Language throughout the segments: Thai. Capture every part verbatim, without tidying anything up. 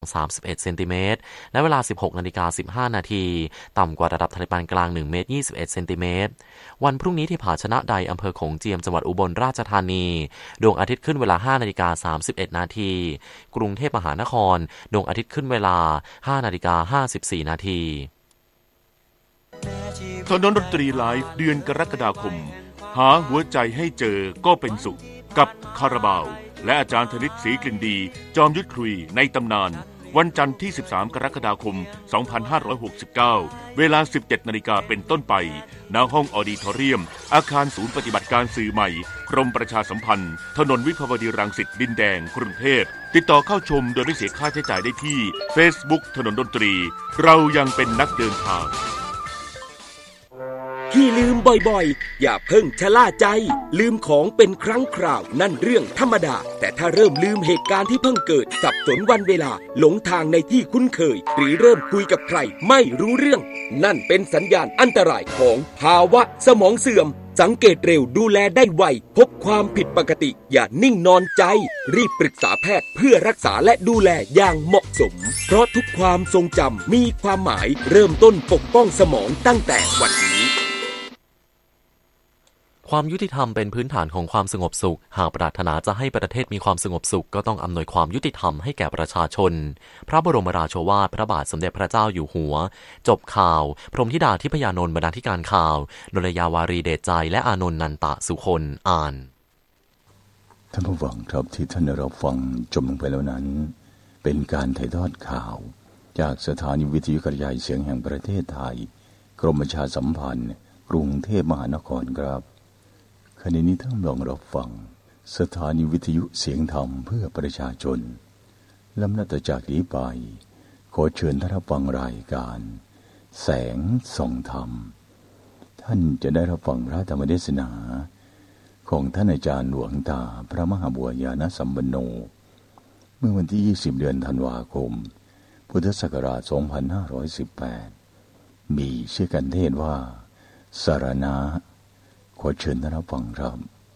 สามสิบเอ็ดเซนติเมตรและเวลา สิบหกนาฬิกาสิบห้านาทีต่ำกว่าระดับทะเลปานกลางหนึ่งเมตรยี่สิบเอ็ดเซนติเมตรวันพรุ่งนี้ที่ผาชนะใดอำเภอโขงเจียมจังหวัดอุบลราชธานีดวงอาทิตย์ขึ้นเวลา ห้านาฬิกาสามสิบเอ็ดนาทีกรุงเทพมหานครดวงอาทิตย์ขึ้นเวลา ห้านาฬิกาห้าสิบสี่นาทีถนนดนตรีไลฟ์เดือนกรกฎาคมหาหัวใจให้เจอก็เป็นสุขกับคาราบาวและอาจารย์ธนิตศรีกลิ่นดีจอมยุทธคุยในตำนานวันจันทร์ที่สิบสามกรกฎาคมสองพันห้าร้อยหกสิบเก้าเวลา สิบเจ็ดนาฬิกาเป็นต้นไปณห้องออดิทอเรียมอาคารศูนย์ปฏิบัติการสื่อใหม่กรมประชาสัมพันธ์ถนนวิภาวดีรังสิตดินแดงกรุงเทพติดต่อเข้าชมโดยไม่เสียค่าใช้จ่ายได้ที่ Facebook ถนนดนตรีเรายังเป็นนักเดินทางที่ลืมบ่อยๆอย่าเพิ่งชะล่าใจลืมของเป็นครั้งคราวนั่นเรื่องธรรมดาแต่ถ้าเริ่มลืมเหตุการณ์ที่เพิ่งเกิดสับสนวันเวลาหลงทางในที่คุ้นเคยหรือเริ่มคุยกับใครไม่รู้เรื่องนั่นเป็นสัญญาณอันตรายของภาวะสมองเสื่อมสังเกตเร็วดูแลได้ไวพบความผิดปกติอย่านิ่งนอนใจรีบปรึกษาแพทย์เพื่อรักษาและดูแลอย่างเหมาะสมเพราะทุกความทรงจำมีความหมายเริ่มต้นปกป้องสมองตั้งแต่วันนี้ความยุติธรรมเป็นพื้นฐานของความสงบสุขหากปรารถนาจะให้ประเทศมีความสงบสุขก็ต้องอำนวยความยุติธรรมให้แก่ประชาชนพระบรมราโชวาทพระบาทสมเด็จพระเจ้าอยู่หัวจบข่าวพรหมธิดาทิพยานนท์บรรณาธิการข่าวนรยาวารีเดชใจและอานนท์นันตะสุคนอ่านท่านผู้ฟังครับที่ท่านได้รับฟังจบลงไปแล้วนั้นเป็นการถ่ายทอดข่าวจากสถานีวิทยุกระจายเสียงแห่งประเทศไทยกรมประชาสัมพันธ์กรุงเทพมหานครครับขณะนี้ท่านลองรับฟังสถานีวิทยุเสียงธรรมเพื่อประชาชนลำดับต่อจากนี้ไปขอเชิญท่านรับฟังรายการแสงส่องธรรมท่านจะได้รับฟังพระธรรมเทศนาของท่านอาจารย์หลวงตาพระมหาบัวญาณสัมปันโนเมื่อวันที่ยี่สิบเดือนธันวาคมพุทธศักราชสองพันห้าร้อยสิบแปดมีชื่อกันเทศว่าสารณะขอเชิญท่านรับฟังครับ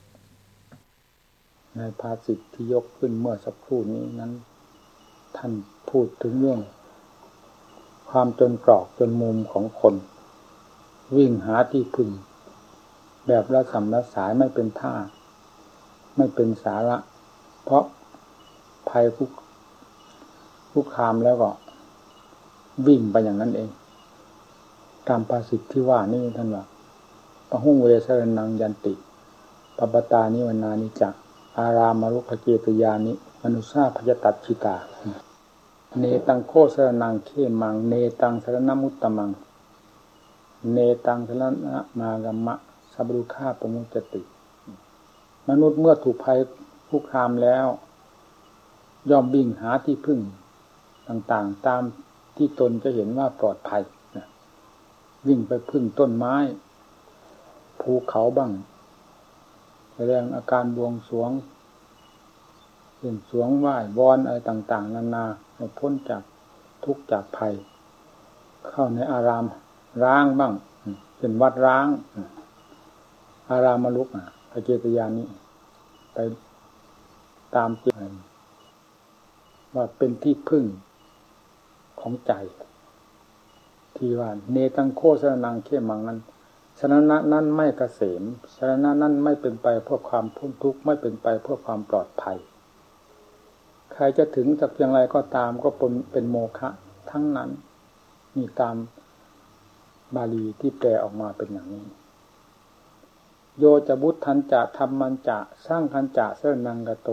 ในภาษิตที่ยกขึ้นเมื่อสักครู่นี้นั้นท่านพูดถึงเรื่องความจนตรอกจนมุมของคนวิ่งหาที่พึ่งแบบละสำละสายไม่เป็นท่าไม่เป็นสาระเพราะภัยคุกคุกคามแล้วก็วิ่งไปอย่างนั้นเองตามภาษิตที่ว่านี่ท่านว่าปะหุงเวสรนังยันติปปตานิวนานิจักอารามรุขเจตยานิมนุสาพยตัดชิตาเนตังโคสรนังเขมังเนตังสรณมุตตมังเนตังสรณมากรรมะสัพพุฆาปมุจจติมนุษย์เมื่อถูกภัยคุกคามแล้วย่อมวิ่งหาที่พึ่งต่างๆตามที่ตนจะเห็นว่าปลอดภัยวิ่งไปพึ่งต้นไม้ภูเขาบ้างแสดงอาการบวงสรวงเป็นสรวงไหว้วอนอะไรต่างๆนานาให้พ้นจากทุกข์จากภัยเข้าในอารามร้างบ้างเป็นวัดร้างอารามมลุกอ่ะพระเจตยานี้ไปตามจิตว่าเป็นที่พึ่งของใจที่ว่าเนตังโคสรนังเขมังนั้นสรณะนั้นไม่เกษมสรณะนั้นไม่เป็นไปเพื่อความพ้นทุกข์ไม่เป็นไปเพื่อความปลอดภัยใครจะถึงจากอย่างไรก็ตามก็เป็นเป็นโมฆะทั้งนั้นมีตามบาลีที่แปลออกมาเป็นอย่างนี้โยจะบุตทันจะธรรมันจะสร้างคันจะเสนังกโต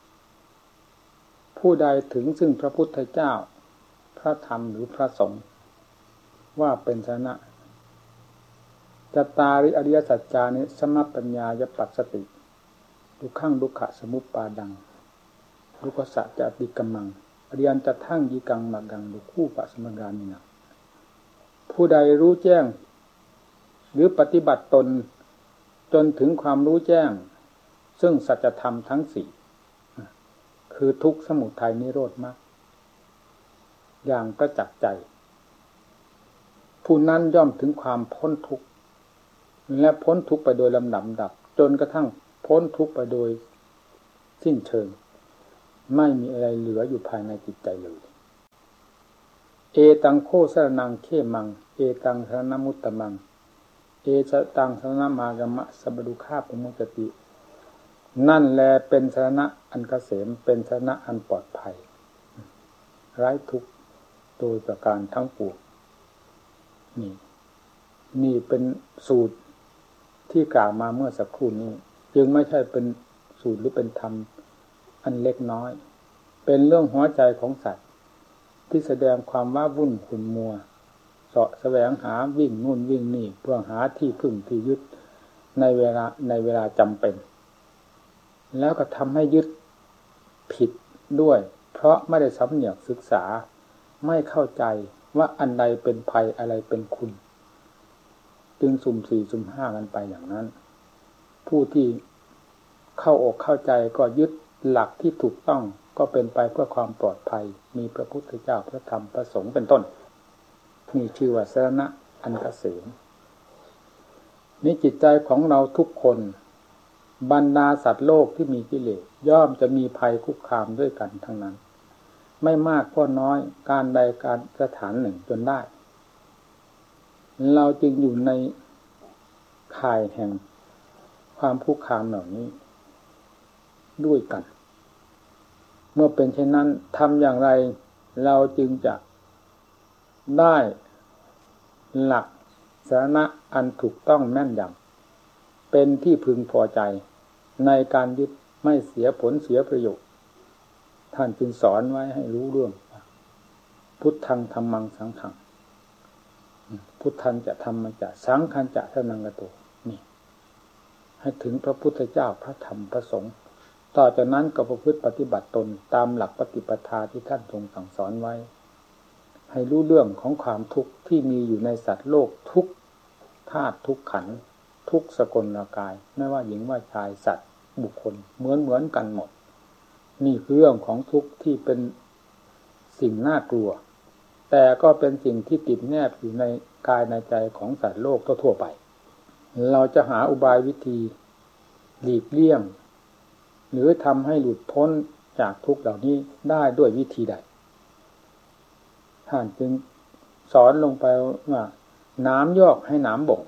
ผู้ใดถึงซึ่งพระพุทธเจ้าพระธรรมหรือพระสงฆ์ว่าเป็นสนะจัตตาริอริยสัจจานิสัมมปัญญายปัสสติทุกขังทุกขะสมุปปาดังทุกขสัจจะติกัมมังอริยันจะทั้งยีกังมักกังดุคู่ปะสมการนินะผู้ใดรู้แจ้งหรือปฏิบัติตนจนถึงความรู้แจ้งซึ่งสัจธรรมทั้งสี่คือทุกข์สมุทัยนิโรธมรรคอย่างประจักษ์ใจผู้นั้นย่อมถึงความพ้นทุกข์และพ้นทุกข์ไปโดยลำดับดับจนกระทั่งพ้นทุกข์ไปโดยสิ้นเชิงไม่มีอะไรเหลืออยู่ภายในจิตใจเลยเอตังโคสรนังเขมังเอตังสรณมุตตมังเอสตังสรณมากมะสัพพุคาปมุตตินั่นแลเป็นสรณะอันเกษมเป็นสรณะอันปลอดภัยไร้ทุกข์โดยประการทั้งปวงนี่นี่เป็นสูตรที่กล่าวมาเมื่อสักครู่นี้จึงไม่ใช่เป็นสูตรหรือเป็นธรรมอันเล็กน้อยเป็นเรื่องหัวใจของสัตว์ที่แสดงความว้าวุ่นขุ่นมัวเสาะแสวงหาวิ่งนู่นวิ่งนี่เพื่อหาที่พึ่งที่ยึดในเวลาในเวลาจำเป็นแล้วก็ทำให้ยึดผิดด้วยเพราะไม่ได้สำเนียกศึกษาไม่เข้าใจว่าอันใดเป็นภัยอะไรเป็นคุณจึงสุ่มสี่สุ่มห้ากันไปอย่างนั้นผู้ที่เข้าอกเข้าใจก็ยึดหลักที่ถูกต้องก็เป็นไปเพื่อความปลอดภัยมีพระพุทธเจ้าพระธรรมพระสงฆ์เป็นต้นนี่ชื่อว่าสรณะอันเกษมนี่จิตใจของเราทุกคนบรรดาสัตว์โลกที่มีกิเลสย่อมจะมีภัยคุกคามด้วยกันทั้งนั้นไม่มากก็น้อยการใดการสถานหนึ่งจนได้เราจึงอยู่ในข่ายแห่งความคุกคามเหล่านี้ด้วยกันเมื่อเป็นเช่นนั้นทำอย่างไรเราจึงจะได้หลักสรณะอันถูกต้องแม่นยำเป็นที่พึงพอใจในการยึดไม่เสียผลเสียประโยชน์ท่านจึงสอนไว้ให้รู้เรื่องพุทธังธัมมังสังฆังพุทธันจะธรรมังจะสังฆันจะสนังกโตนี่ให้ถึงพระพุทธเจ้าพระธรรมพระสงฆ์ต่อจากนั้นก็ประพฤติปฏิบัติตนตามหลักปฏิปทาที่ท่านทรงสั่งสอนไว้ให้รู้เรื่องของความทุกข์ที่มีอยู่ในสัตว์โลกทุกธาตุทุกขันธ์ทุกสกลกายไม่ว่าหญิงว่าชายสัตว์บุคคลเหมือนเหมือนกันหมดนี่คือเรื่องของทุกข์ที่เป็นสิ่งน่ากลัวแต่ก็เป็นสิ่งที่ติดแนบอยู่ในกายในใจของสัตว์โลกทั่วไปเราจะหาอุบายวิธีหลีกเลี่ยงหรือทำให้หลุดพ้นจากทุกข์เหล่านี้ได้ด้วยวิธีใดท่านจึงสอนลงไปว่าน้ำยอกให้น้ำบ่ง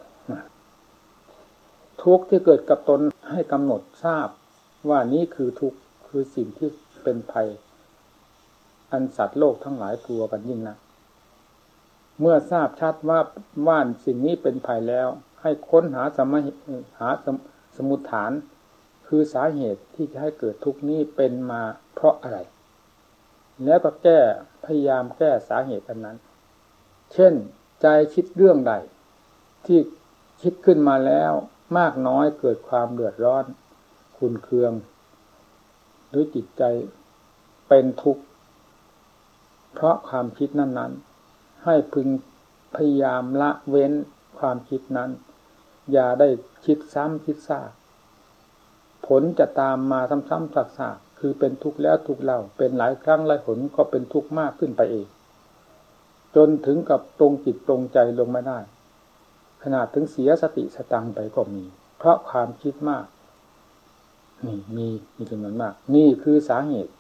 ทุกข์ที่เกิดกับตนให้กำหนดทราบว่านี้คือทุกข์คือสิ่งที่เป็นภัยอันสัตว์โลกทั้งหลายกลัวกันยิ่งนักเมื่อทราบชัดว่าว่าสิ่งนี้เป็นภัยแล้วให้ค้นหาสมหาสมุฏฐานคือสาเหตุที่จะให้เกิดทุกข์นี้เป็นมาเพราะอะไรแล้วก็แก้พยายามแก้สาเหตุอันนั้นเช่นใจคิดเรื่องใดที่คิดขึ้นมาแล้วมากน้อยเกิดความเดือดร้อนขุ่นเคืองหรือจิตใจเป็นทุกข์เพราะความคิดนั้นๆให้พึงพยายามละเว้นความคิดนั้นอย่าได้คิดซ้ำคิดซากผลจะตามมาซ้ำๆซากๆคือเป็นทุกข์แล้วทุกข์เล่าเป็นหลายครั้งหลายหนก็เป็นทุกข์มากขึ้นไปเองจนถึงกับตรงจิตตรงใจลงไม่ได้ขนาดถึงเสียสติสตังไปก็มีเพราะความคิดมากนี่มีมีจำนวนมากนี่คือสาเหตุ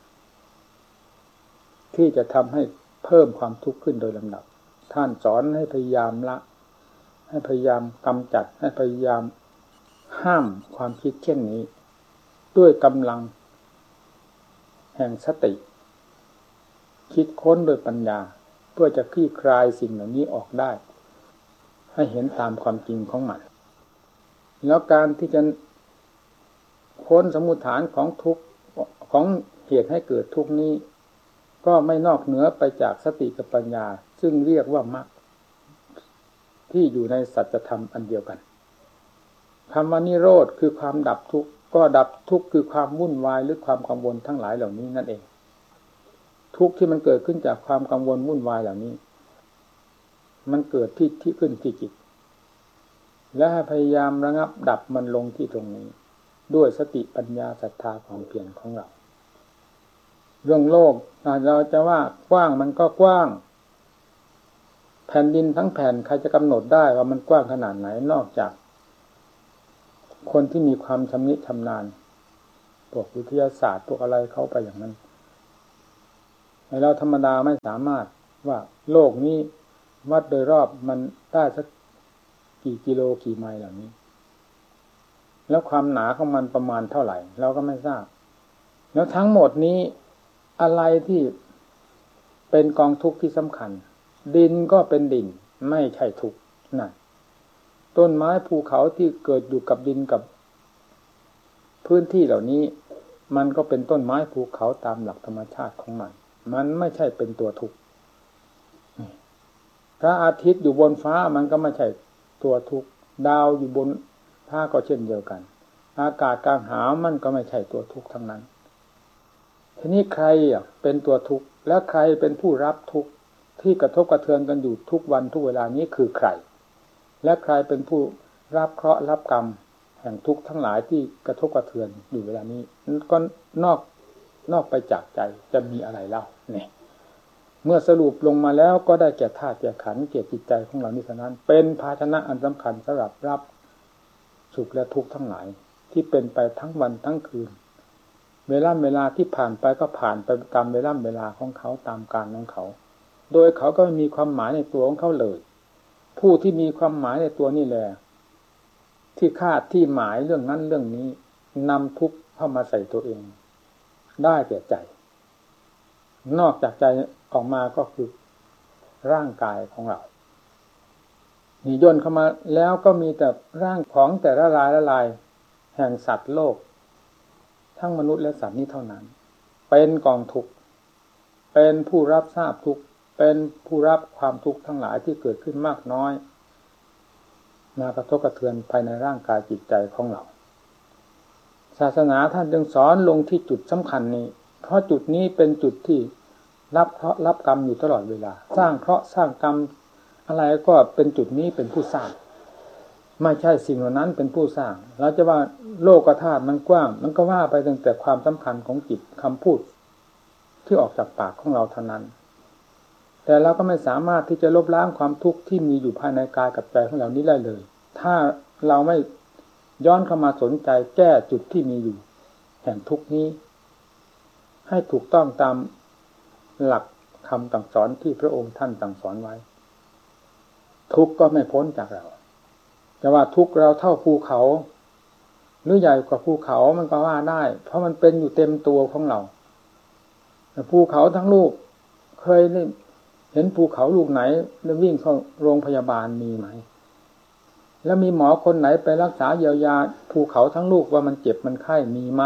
ที่จะทำให้เพิ่มความทุกข์ขึ้นโดยลำดับท่านสอนให้พยายามละให้พยายามกำจัดให้พยายามห้ามความคิดเช่นนี้ด้วยกำลังแห่งสติคิดค้นโดยปัญญาเพื่อจะคลี่คลายสิ่งเหล่านี้ออกได้ให้เห็นตามความจริงของมันแล้วการที่จะค้นสมุฏฐานของทุกข์ของเหตุให้เกิดทุกข์นี้ก็ไม่นอกเหนือไปจากสติกับปัญญาซึ่งเรียกว่ามรรคที่อยู่ในสัจธรรมอันเดียวกันคำว่านิโรธคือความดับทุกข์ก็ดับทุกข์คือความวุ่นวายหรือความกังวลทั้งหลายเหล่านี้นั่นเองทุกข์ที่มันเกิดขึ้นจากความกังวลวุ่นวายเหล่านี้มันเกิดที่ที่ขึ้นที่จิตและให้พยายามระงับดับมันลงที่ตรงนี้ด้วยสติปัญญาศรัทธาความเพียรของเราเรื่องโลกเราจะว่ากว้างมันก็กว้างแผ่นดินทั้งแผ่นใครจะกำหนดได้ว่ามันกว้างขนาดไหนนอกจากคนที่มีความชำนิชำนาญพวกวิทยาศาสตร์พวกอะไรเข้าไปอย่างนั้นเราธรรมดาไม่สามารถว่าโลกนี้วัดโดยรอบมันได้สักกี่กิโลกี่ไมล์เหล่านี้แล้วความหนาของมันประมาณเท่าไหร่เราก็ไม่ทราบแล้วทั้งหมดนี้อะไรที่เป็นกองทุกข์ที่สำคัญดินก็เป็นดินไม่ใช่ทุกข์นั่นต้นไม้ภูเขาที่เกิดอยู่กับดินกับพื้นที่เหล่านี้มันก็เป็นต้นไม้ภูเขาตามหลักธรรมชาติของมันมันไม่ใช่เป็นตัวทุกข์พระอาทิตย์อยู่บนฟ้ามันก็ไม่ใช่ตัวทุกข์ดาวอยู่บนฟ้าก็เช่นเดียวกันอากาศกลางหาวมันก็ไม่ใช่ตัวทุกข์ทั้งนั้นทีนี้ใครอ่ะเป็นตัวทุกข์และใครเป็นผู้รับทุกข์ที่กระทบกระเทือนกันอยู่ทุกวันทุกเวลานี้คือใครและใครเป็นผู้รับเคราะห์รับกรรมแห่งทุกข์ทั้งหลายที่กระทบกระเทือนอยู่เวลานี้ก็นอกนอกไปจากใจจะมีอะไรเล่าเนี่ยเมื่อสรุปลงมาแล้วก็ได้แก่ธาตุแก่ขันธ์แก่จิตใจของเรานี้เท่านั้นเป็นภาชนะอันสำคัญสำหรับรับสุขและทุกข์ทั้งหลายที่เป็นไปทั้งวันทั้งคืนเวลาเวลาที่ผ่านไปก็ผ่านไปตามเวลาเวลาของเขาตามกาลของเขาโดยเขาก็ไม่มีความหมายในตัวของเขาเลยผู้ที่มีความหมายในตัวนี่แหละที่คาดที่หมายเรื่องนั้นเรื่องนี้นำทุกข์เข้ามาใส่ตัวเองได้แก่ใจนอกจากใจออกมาก็คือร่างกายของเรานี่ย่นเข้ามาแล้วก็มีแต่ร่างของแต่ละลายละลายแห่งสัตว์โลกทั้งมนุษย์และสัตว์นี้เท่านั้นเป็นกองทุกข์เป็นผู้รับทราบทุกข์เป็นผู้รับความทุกข์ทั้งหลายที่เกิดขึ้นมากน้อยมากระทบกระเทือนภายในร่างกายจิตใจของเราศาสนาท่านจึงสอนลงที่จุดสำคัญนี้เพราะจุดนี้เป็นจุดที่รับเคราะห์รับกรรมอยู่ตลอดเวลาสร้างเคราะห์สร้างกรรมอะไรก็เป็นจุดนี้เป็นผู้สร้างไม่ใช่สิ่งเหล่านั้นเป็นผู้สร้างเราจะว่าโลกธาตุมันกว้างมันก็ว่าไปตั้งแต่ความสำคัญของจิตคำพูดที่ออกจากปากของเราเท่านั้นแต่เราก็ไม่สามารถที่จะลบล้างความทุกข์ที่มีอยู่ภายในกายกับใจของเรานี้ได้เลยถ้าเราไม่ย้อนเข้ามาสนใจแก้จุดที่มีอยู่แห่งทุกข์นี้ให้ถูกต้องตามหลักคำสั่งสอนที่พระองค์ท่านสั่งสอนไว้ทุกข์ก็ไม่พ้นจากเราแต่ว่าทุกข์เราเท่าภูเขาหรือใหญ่กว่าภูเขามันก็ว่าได้เพราะมันเป็นอยู่เต็มตัวของเราภูเขาทั้งลูกเคยเห็นภูเขาลูกไหนแล้ววิ่งเข้าโรงพยาบาลมีไหมแล้วมีหมอคนไหนไปรักษาเยียวยาภูเขาทั้งลูกว่ามันเจ็บมันไข้มีไหม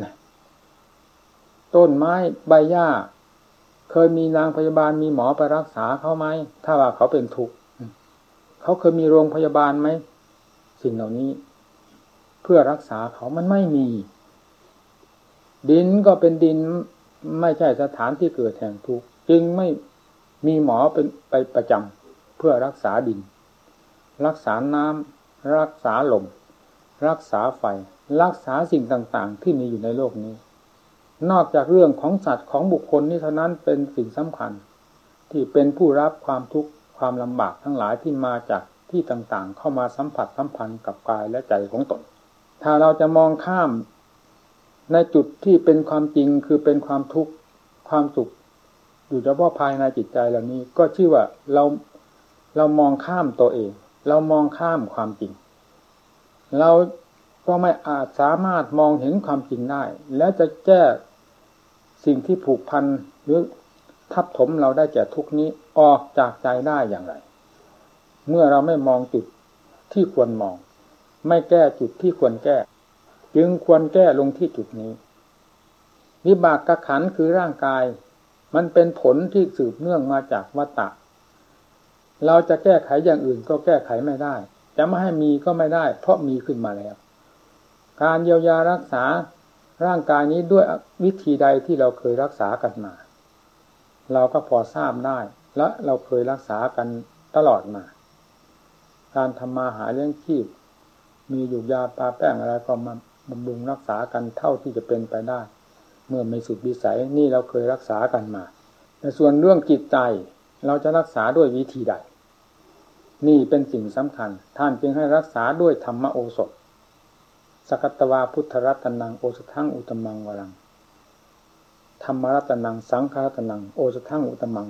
ต้นไม้ใบหญ้าเคยมีนางพยาบาลมีหมอไปรักษาเขาไหมถ้าว่าเขาเป็นทุกข์เขาเคยมีโรงพยาบาลไหมสิ่งเหล่านี้เพื่อรักษาเขามันไม่มีดินก็เป็นดินไม่ใช่สถานที่เกิดแห่งทุกข์จึงไม่มีหมอเป็นไปประจำเพื่อรักษาดินรักษาน้ำรักษาลมรักษาไฟรักษาสิ่งต่างๆที่มีอยู่ในโลกนี้นอกจากเรื่องของสัตว์ของบุคคลนี้เท่านั้นเป็นสิ่งสำคัญที่เป็นผู้รับความทุกข์ความลำบากทั้งหลายที่มาจากที่ต่างๆเข้ามาสัมผัสสัมพันธ์กับกายและใจของตนถ้าเราจะมองข้ามในจุดที่เป็นความจริงคือเป็นความทุกข์ความสุขอยู่เฉพาะภายในจิตใจเหล่านี้ก็ชื่อว่าเราเรามองข้ามตัวเองเรามองข้ามความจริงเราก็ไม่อาจสามารถมองเห็นความจริงได้และจะแก้สิ่งที่ผูกพันหรือทับถมเราได้แก่ทุกนี้ออกจากใจได้อย่างไรเมื่อเราไม่มองจุดที่ควรมองไม่แก้จุดที่ควรแก้จึงควรแก้ลงที่จุดนี้วิบากกขันธ์คือร่างกายมันเป็นผลที่สืบเนื่องมาจากวัฏฏะเราจะแก้ไขอย่างอื่นก็แก้ไขไม่ได้จะไม่ให้มีก็ไม่ได้เพราะมีขึ้นมาแล้วการเยียวยารักษาร่างกายนี้ด้วยวิธีใดที่เราเคยรักษากันมาเราก็พอทราบได้และเราเคยรักษากันตลอดมาการทำมาหาเลี้ยงชีพมีอยู่ยาปลาแป้งอะไรก็มาบำรุงรักษากันเท่าที่จะเป็นไปได้เมื่อไม่สุดวิสัยนี่เราเคยรักษากันมาในส่วนเรื่องจิตใจเราจะรักษาด้วยวิธีใดนี่เป็นสิ่งสำคัญท่านจึงให้รักษาด้วยธรรมโอสถสกัตตวาพุทธรัตนังโอสถังอุตมังวรังธรรมรัตนังสังฆรัตนังโอสถังอุตมังวรัง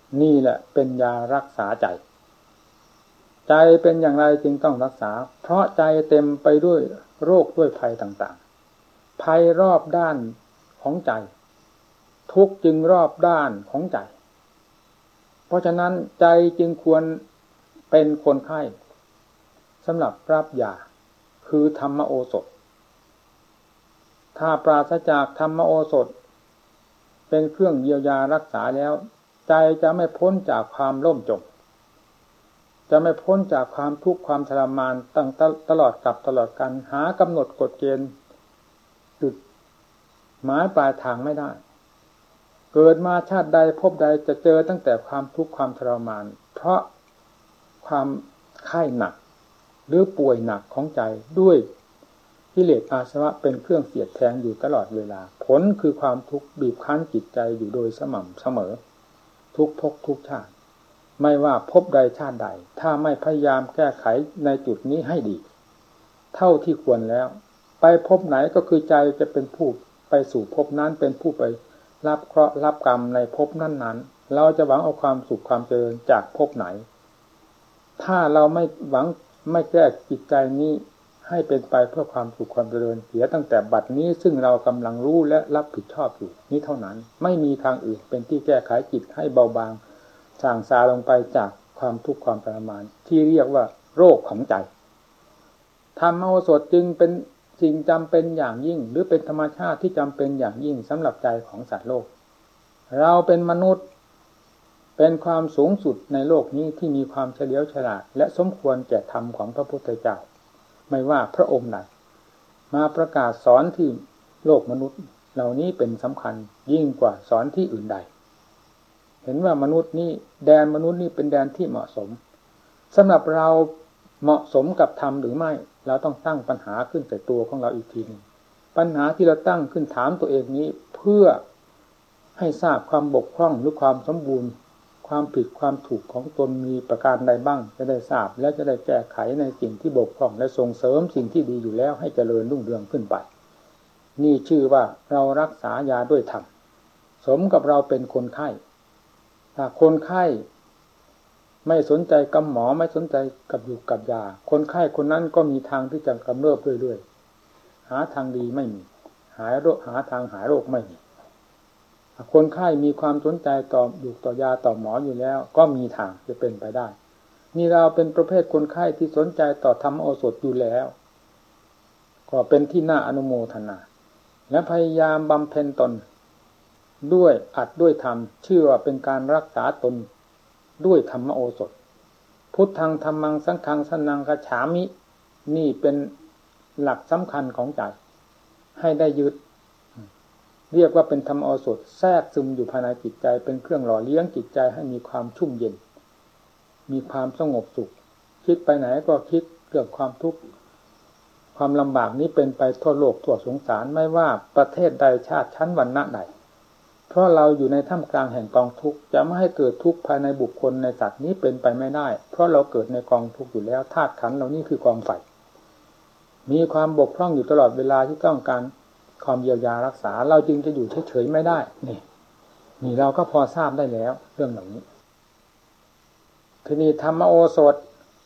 นี่แหละเป็นยารักษาใจใจเป็นอย่างไรจึงต้องรักษาเพราะใจเต็มไปด้วยโรคด้วยภัยต่างๆภัยรอบด้านของใจทุกข์จึงรอบด้านของใจเพราะฉะนั้นใจจึงควรเป็นคนไข้สำหรับรับยาคือธรรมโอสถถ้าปราศจากธรรมโอสถเป็นเครื่องเยียวยารักษาแล้วใจจะไม่พ้นจากความล่มจมจะไม่พ้นจากความทุกข์ความทรมานตั้งตลอดกับตลอดกันหากำหนดกฎเกณฑ์จุดหมายปลายทางไม่ได้เกิดมาชาติใดพบใดจะเจอตั้งแต่ความทุกข์ความทรมานเพราะความไข้หนักหรือป่วยหนักของใจด้วยกิเลสอาสวะเป็นเครื่องเสียดแทงอยู่ตลอดเวลาผลคือความทุกข์บีบคั้นจิตใจอยู่โดยสม่ำเสมอทุกภพทุกชาติไม่ว่าภพใดชาติใดถ้าไม่พยายามแก้ไขในจุดนี้ให้ดีเท่าที่ควรแล้วไปภพไหนก็คือใจจะเป็นผู้ไปสู่ภพนั้นเป็นผู้ไปรับเคราะห์รับกรรมในภพนั้นๆเราจะหวังเอาความสุขความเจริญจากภพไหนถ้าเราไม่หวังไม่แก้จิตใจนี้ให้เป็นไปเพื่อความสุขความเจริญเสียตั้งแต่บัดนี้ซึ่งเรากำลังรู้และรับผิดชอบอยู่นี้เท่านั้นไม่มีทางอื่นเป็นที่แก้ไขจิตให้เบาบางส่างซาลงไปจากความทุกข์ความทรมานที่เรียกว่าโรคของใจธรรมโอสถจึงเป็นสิ่งจำเป็นอย่างยิ่งหรือเป็นธรรมชาติที่จำเป็นอย่างยิ่งสำหรับใจของสัตว์โลกเราเป็นมนุษย์เป็นความสูงสุดในโลกนี้ที่มีความเฉลียวฉลาดและสมควรแก่ธรรมของพระพุทธเจ้าไม่ว่าพระองค์ใดมาประกาศสอนที่โลกมนุษย์เหล่านี้เป็นสำคัญยิ่งกว่าสอนที่อื่นใดเห็นว่ามนุษย์นี่แดนมนุษย์นี่เป็นแดนที่เหมาะสมสำหรับเราเหมาะสมกับธรรมหรือไม่เราต้องตั้งปัญหาขึ้นแต่ตัวของเราอีกทีนึงปัญหาที่เราตั้งขึ้นถามตัวเองนี้เพื่อให้ทราบความบกพร่องหรือความสมบูรณ์ความผิดความถูกของตนมีประการใดบ้างจะได้ทราบและจะได้แก้ไขในสิ่งที่บกพร่องและส่งเสริมสิ่งที่ดีอยู่แล้วให้เจริญรุ่งเรืองขึ้นไปนี่ชื่อว่าเรารักษายาด้วยธรรมสมกับเราเป็นคนไข้ถ้าคนไข้ไม่สนใจกับหมอไม่สนใจกับอยู่กับยาคนไข้คนนั้นก็มีทางที่จะกำเริบเรื่อยๆหาทางดีไม่มีหายโรคหาทางหายโรคไม่มีคนไข้มีความสนใจต่ออยู่ต่อยาต่อหมออยู่แล้วก็มีทางจะเป็นไปได้นี่เราเป็นประเภทคนไข้ที่สนใจต่อธรรมโอสถอยู่แล้วก็เป็นที่น่าอนุโมทนาและพยายามบำเพ็ญตนด้วยอัดด้วยธรรมชื่อว่าเป็นการรักษาตนด้วยธรรมโอสถพุทธังธัมมังสังฆังสนังคัจฉามินี่เป็นหลักสำคัญของใจให้ได้ยึดเรียกว่าเป็นธรรมโอสถแทรกซึมอยู่ภายในจิตใจเป็นเครื่องหล่อเลี้ยงจิตใจให้มีความชุ่มเย็นมีความสงบสุขคิดไปไหนก็คิดเรื่องความทุกข์ความลำบากนี้เป็นไปทั่วโลกทั่วสงสารไม่ว่าประเทศใดชาติชั้นวรรณะใดเพราะเราอยู่ในท่ามกลางแห่งกองทุกข์จะไม่ให้เกิดทุกข์ภายในบุคคลในสัตว์นี้เป็นไปไม่ได้เพราะเราเกิดในกองทุกข์อยู่แล้วธาตุขันธ์เหล่านี้คือกองไฟมีความบกพร่องอยู่ตลอดเวลาที่ต้องการความเยียวยารักษาเราจึงจะอยู่เฉยๆไม่ได้นี่นี่เราก็พอทราบได้แล้วเรื่องเหล่านี้ทีนี้ธรรมโอสถ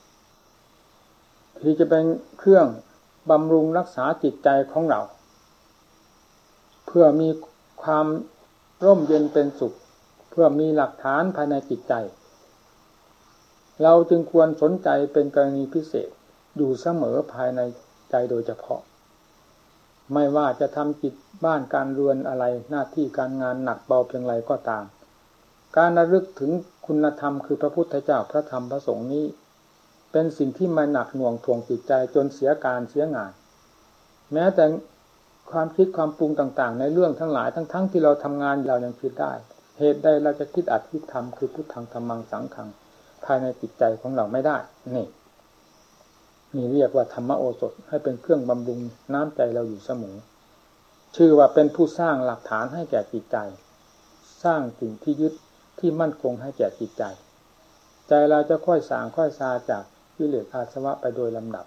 ที่จะเป็นเครื่องบำรุงรักษาจิตใจของเราเพื่อมีความร่มเย็นเป็นสุขเพื่อมีหลักฐานภายในจิตใจเราจึงควรสนใจเป็นกรณีพิเศษอยู่เสมอภายในใจโดยเฉพาะไม่ว่าจะทำกิจบ้านการเรือนอะไรหน้าที่การงานหนักเบาเพียงไรก็ตามการระลึกถึงคุณธรรมคือพระพุทธเจ้าพระธรรมพระสงฆ์นี้เป็นสิ่งที่มาหนักหน่วงทวงจิตใจจนเสียการเสียงานแม้แต่ความคิดความปรุงต่างๆในเรื่องทั้งหลายทั้งๆที่เราทำงานเรายังคิดได้เหตุใดเราจะคิดอัดคิดทำคือพุทธังธัมมังสังฆังภายในจิตใจของเราไม่ได้นี่นี่เรียกว่าธรรมโอสถให้เป็นเครื่องบำรุงน้ำใจเราอยู่เสมอชื่อว่าเป็นผู้สร้างหลักฐานให้แก่จิตใจสร้างสิ่งที่ยึดที่มั่นคงให้แก่จิตใจใจเราจะค่อยสางค่อยซาจากกิเลสอาสวะไปโดยลำดับ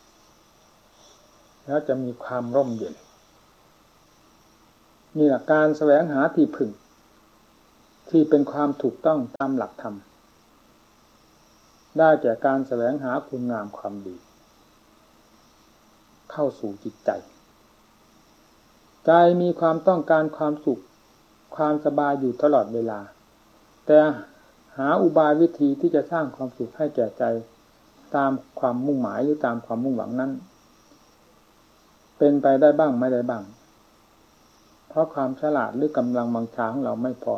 แล้วจะมีความร่มเย็นนี่แหละการแสวงหาที่พึ่งที่เป็นความถูกต้องตามหลักธรรมได้แก่การแสวงหาคุณงามความดีเข้าสู่จิตใจใจมีความต้องการความสุขความสบายอยู่ตลอดเวลาแต่หาอุบายวิธีที่จะสร้างความสุขให้แก่ใจตามความมุ่งหมายหรือตามความมุ่งหวังนั้นเป็นไปได้บ้างไม่ได้บ้างเพราะความฉลาดหรือกำลังบังชาของเราไม่พ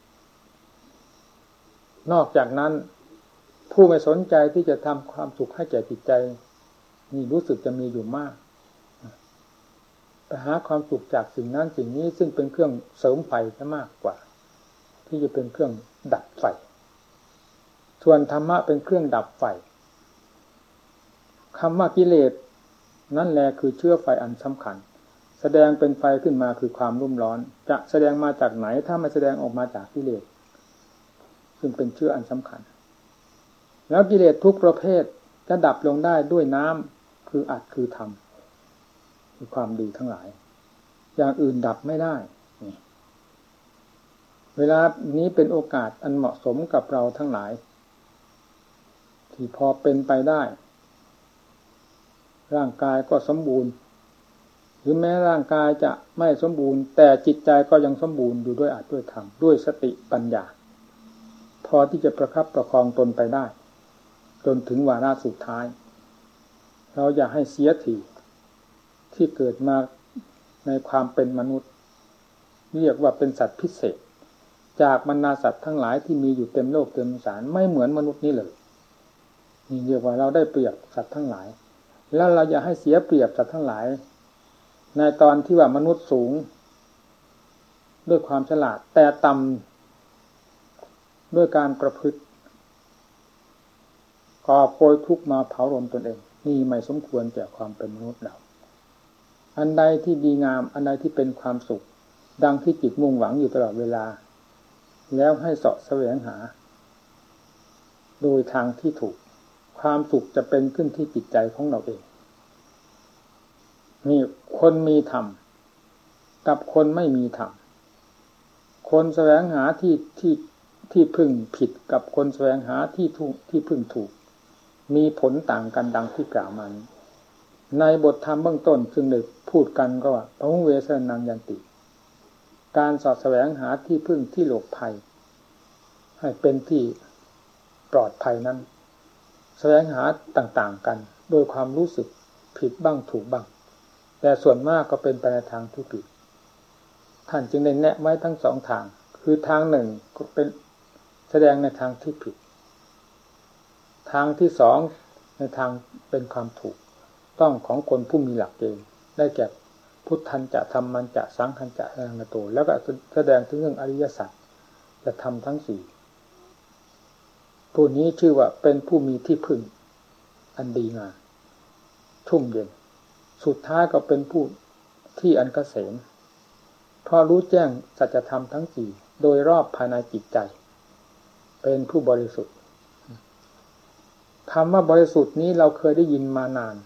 อนอกจากนั้นผู้ไม่สนใจที่จะทำความสุขให้แก่จิตใจนี่รู้สึกจะมีอยู่มากไปหาความสุขจากสิ่งนั้นสิ่งนี้ซึ่งเป็นเครื่องเสริมไฟซะมากกว่าที่จะเป็นเครื่องดับไฟส่วนธรรมะเป็นเครื่องดับไฟคำว่ากิเลสนั่นแหละคือเชื้อไฟอันสำคัญแสดงเป็นไฟขึ้นมาคือความรุ่มร้อนจะแสดงมาจากไหนถ้าไม่แสดงออกมาจากกิเลสซึ่งเป็นเชื้ออันสำคัญแล้วกิเลสทุกประเภทจะดับลงได้ด้วยน้ำคืออัดคือธรรมคือความดีทั้งหลายอย่างอื่นดับไม่ได้เวลานี้เป็นโอกาสอันเหมาะสมกับเราทั้งหลายที่พอเป็นไปได้ร่างกายก็สมบูรณ์หรือแม้ร่างกายจะไม่สมบูรณ์แต่จิตใจก็ยังสมบูรณ์อยู่ด้วยอาจด้วยธรรมด้วยสติปัญญาพอที่จะประคับประคองตนไปได้จนถึงวาระสุดท้ายเราอย่าให้เสียทีที่เกิดมาในความเป็นมนุษย์เรียกว่าเป็นสัตว์พิเศษจากบรรดาสัตว์ทั้งหลายที่มีอยู่เต็มโลกเต็มสารไม่เหมือนมนุษย์นี้เลยนี่เรียกว่าเราได้เปรียบสัตว์ทั้งหลายแล้วเราอย่าให้เสียเปรียบสัตว์ทั้งหลายในตอนที่ว่ามนุษย์สูงด้วยความฉลาดแต่ต่ำด้วยการประพฤติก่อโพยทุกข์มาเผารมตนเองนี่ไม่สมควรแก่ความเป็นมนุษย์เราอันใดที่ดีงามอันใดที่เป็นความสุขดังที่จิตมุ่งหวังอยู่ตลอดเวลาแล้วให้เสาะแสวงหาโดยทางที่ถูกความสุขจะเป็นขึ้นที่จิตใจของเราเองนี่คนมีธรรมกับคนไม่มีธรรมคนแสวงหาที่ที่ที่พึ่งผิดกับคนแสวงหาที่ถูกที่พึ่งถูกมีผลต่างกันดังที่กล่าวมาในบทธรรมเบื้องต้นซึ่งได้พูดกันก็ว่าพระหุเวสนังยันติการสอดแสวงหาที่พึ่งที่หลบภัยให้เป็นที่ปลอดภัยนั้นแสวงหาต่างๆกันโดยความรู้สึกผิดบ้างถูกบ้างแต่ส่วนมากก็เป็นไปในทางที่ผิดท่านจึงได้แนะไว้ทั้งสองทางคือทางหนึ่งก็เป็นแสดงในทางที่ผิดทางที่สองในทางเป็นความถูกต้องของคนผู้มีหลักเกณฑ์ได้แก่พุทธันจะธรรมันจะสังฆันจะอนังกโตแล้วก็แสดงถึงเรื่องอริยสัจจะทำทั้งสี่ผู้นี้ชื่อว่าเป็นผู้มีที่พึ่งอันดีงามชุ่มเย็นสุดท้ายก็เป็นผู้ที่อันเกษมเพราะรู้แจ้งสัจธรรมทั้งสี่โดยรอบภายในจิตใจเป็นผู้บริสุทธิ์คำว่าบริสุทธิ์นี้เราเคยได้ยินมานาน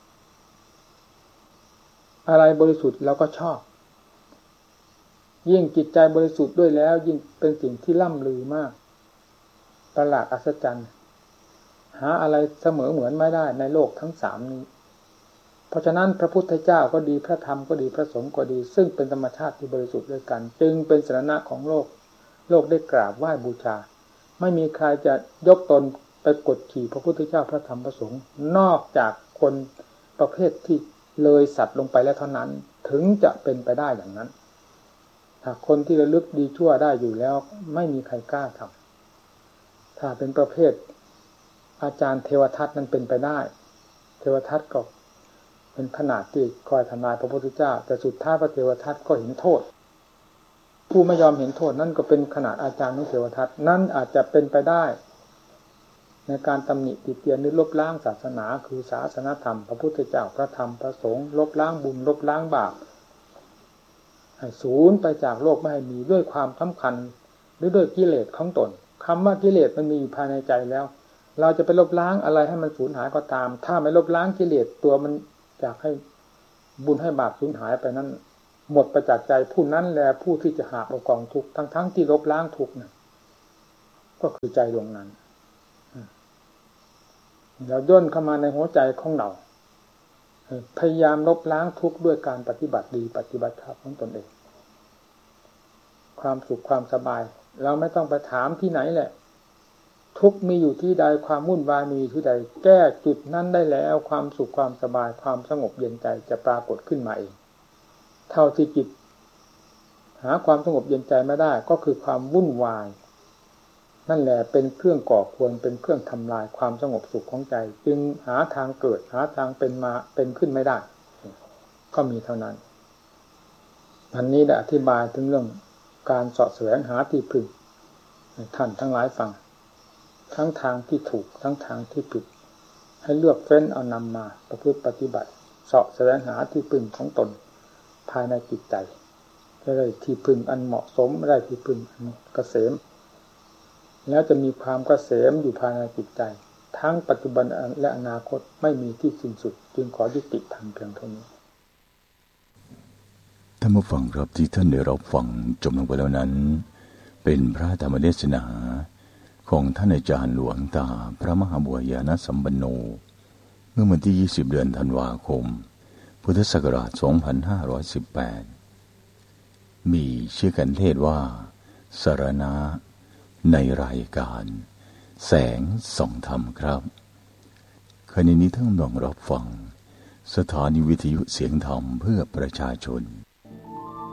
อะไรบริสุทธิ์เราก็ชอบยิ่งจิตใจบริสุทธิ์ด้วยแล้วยิ่งเป็นสิ่งที่ล่ำลือมากประหลาดอัศจรรย์หาอะไรเสมอเหมือนไม่ได้ในโลกทั้งสามนี้เพราะฉะนั้นพระพุทธเจ้าก็ดีพระธรรมก็ดีพระสงฆ์ก็ดีซึ่งเป็นธรรมชาติที่บริสุทธิ์ด้วยกันจึงเป็นสรณะของโลกโลกได้กราบไหว้บูชาไม่มีใครจะยกตนไปกดขี่พระพุทธเจ้าพระธรรมพระสงฆ์นอกจากคนประเภทที่เลยสัตว์ลงไปแล้วเท่านั้นถึงจะเป็นไปได้อย่างนั้นถ้าคนที่ระลึกดีชั่วได้อยู่แล้วไม่มีใครกล้าทำถ้าเป็นประเภทอาจารย์เทวทัตนั้นเป็นไปได้เทวทัตก็เป็นขนาดที่คอยทำลายพระพุทธเจ้าแต่สุดท้ายพระเทวทัตก็เห็นโทษผู้ไม่ยอมเห็นโทษนั่นก็เป็นขนาดอาจารย์ของเทวทัตนั่นอาจจะเป็นไปได้ในการตำหนิติเตียนหรือลบล้างศาสนาคือศาสนธรรมพระพุทธเจ้าพระธรรมพระสงฆ์ลบล้างบุญลบล้างบาปให้สูญไปจากโลกไม่ให้มีด้วยความสำคัญหรือด้วยกิเลสของตนคำว่ากิเลสมันมีอยู่ภายในใจแล้วเราจะไปลบล้างอะไรให้มันสูญหายก็ตามถ้าไม่ลบล้างกิเลสตัวมันอยากให้บุญให้บาปสูญหายไปนั้นหมดไปจากใจผู้นั้นแหละผู้ที่จะหาเอากองทุกข์ทั้งๆที่ลบล้างทุกข์นะก็คือใจดวงนั้นเราย่นเข้ามาในหัวใจของเราพยายามลบล้างทุกข์ด้วยการปฏิบัติดีปฏิบัติชอบของตนเองความสุขความสบายเราไม่ต้องไปถามที่ไหนแหละทุกข์มีอยู่ที่ใดความวุ่นวายมีที่ใดแก้จุดนั้นได้แล้วความสุขความสบายความสงบเย็นใจจะปรากฏขึ้นมาเองเท่าที่จิตหาความสงบเย็นใจไม่ได้ก็คือความวุ่นวายนั่นแหละเป็นเครื่องก่อควรเป็นเครื่องทำลายความสงบสุขของใจจึงหาทางเกิดหาทางเป็นมาเป็นขึ้นไม่ได้ก็มีเท่านั้นอันนี้ได้อธิบายถึงเรื่องการเสาะแสวงหาที่พึ่งให้ท่านทั้งหลายฟังทั้งทางที่ถูกทั้งทางที่ผิดให้เลือกเฟ้นเอานำมาประพฤติปฏิบัติเสาะแสวงหาที่พึ่งของตนภายในจิตใจได้ที่พึ่งอันเหมาะสมได้ที่พึ่งอันเกษมแล้วจะมีความเกษมอยู่ภายในจิตใจทั้งปัจจุบันและอนาคตไม่มีที่สิ้นสุดจึงขอยุติธรรมเพียงเท่านี้ท่านผู้ฟังครับที่ท่านได้รับฟังจบลงไปแล้วนั้นเป็นพระธรรมเทศนาของท่านอาจารย์หลวงตาพระมหาบัวญาณสัมปันโนเมื่อวันที่ยี่สิบเดือนธันวาคมพุทธศักราชสองพันห้าร้อยสิบแปดมีชื่อกันเทศว่าสรณะในรายการแสงส่องธรรมครับขณะนี้ท่านกำลังรับฟังสถานีวิทยุเสียงธรรมเพื่อประชาชน